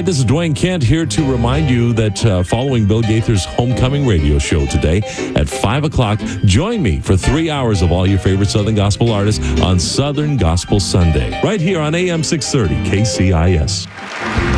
this is Dwayne Kent here to remind you that following Bill Gaither's Homecoming radio show today at 5 o'clock, join me for 3 hours of all your favorite Southern Gospel artists on Southern Gospel Sunday, right here on AM 630 KCIS.